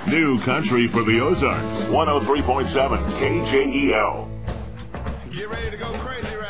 New country for the Ozarks. 103.7 KJEL. Get ready to go crazy right